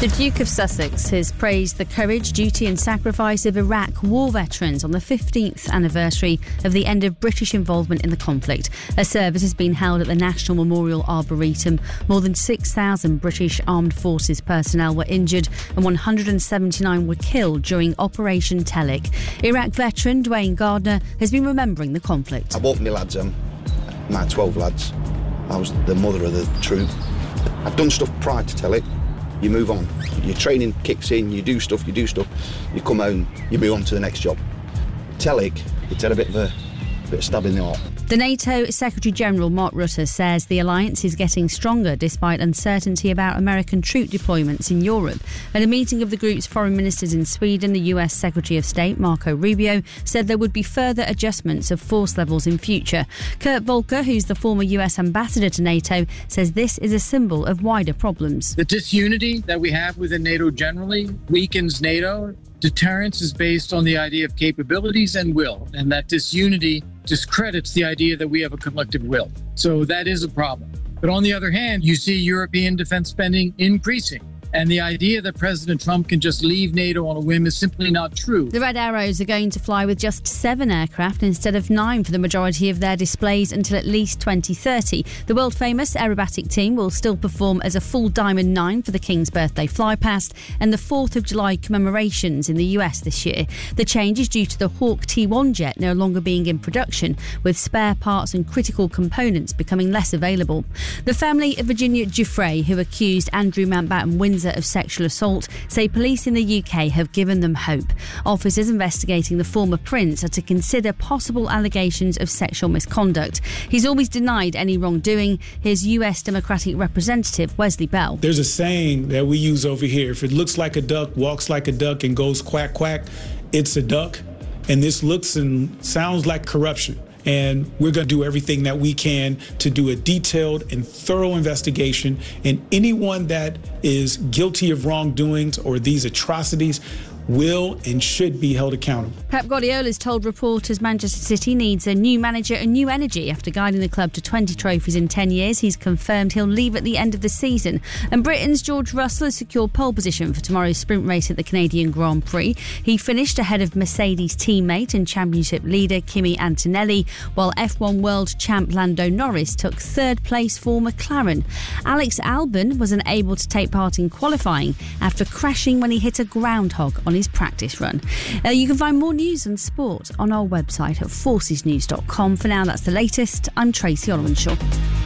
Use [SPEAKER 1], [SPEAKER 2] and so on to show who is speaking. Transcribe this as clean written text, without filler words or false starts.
[SPEAKER 1] The Duke of Sussex has praised the courage, duty and sacrifice of Iraq war veterans on the 15th anniversary of the end of British involvement in the conflict. A service has been held at the National Memorial Arboretum. More than 6,000 British Armed Forces personnel were injured and 179 were killed during Operation Telic. Iraq veteran Dwayne Gardner has been remembering the conflict.
[SPEAKER 2] I brought my lads, my 12 lads. I was the mother of the troop. I've done stuff prior to Telic. You move on. Your training kicks in, you do stuff, you come home, you move on to the next job. Telic, it's had a bit of stab in the heart.
[SPEAKER 1] The NATO Secretary-General Mark Rutte says the alliance is getting stronger despite uncertainty about American troop deployments in Europe. At a meeting of the group's foreign ministers in Sweden, the US Secretary of State Marco Rubio said there would be further adjustments of force levels in future. Kurt Volker, who's the former US ambassador to NATO, says this is a symbol of wider problems.
[SPEAKER 3] The disunity that we have within NATO generally weakens NATO. Deterrence is based on the idea of capabilities and will, and that disunity discredits the idea that we have a collective will. So that is a problem. But on the other hand, you see European defense spending increasing. And the idea that President Trump can just leave NATO on a whim is simply not true.
[SPEAKER 1] The Red Arrows are going to fly with just 7 aircraft instead of 9 for the majority of their displays until at least 2030. The world-famous aerobatic team will still perform as a full Diamond 9 for the King's birthday flypast and the 4th of July commemorations in the US this year. The change is due to the Hawk T1 jet no longer being in production, with spare parts and critical components becoming less available. The family of Virginia Giuffre, who accused Andrew Mountbatten Windsor of sexual assault, say police in the UK have given them hope. Officers investigating the former prince are to consider possible allegations of sexual misconduct. He's always denied any wrongdoing. Here's US Democratic Representative Wesley Bell.
[SPEAKER 4] There's a saying that we use over here: if it looks like a duck, walks like a duck, and goes quack, quack, it's a duck. And this looks and sounds like corruption. And we're going to do everything that we can to do a detailed and thorough investigation. And anyone that is guilty of wrongdoings or these atrocities will and should be held accountable.
[SPEAKER 1] Pep Guardiola's told reporters Manchester City needs a new manager and new energy. After guiding the club to 20 trophies in 10 years, he's confirmed he'll leave at the end of the season. And Britain's George Russell has secured pole position for tomorrow's sprint race at the Canadian Grand Prix. He finished ahead of Mercedes teammate and championship leader Kimi Antonelli, while F1 world champ Lando Norris took 3rd place for McLaren. Alex Albon was unable to take part in qualifying after crashing when he hit a groundhog on his practice run. You can find more news and sport on our website at forcesnews.com. For now, that's the latest. I'm Tracy Olwenshaw.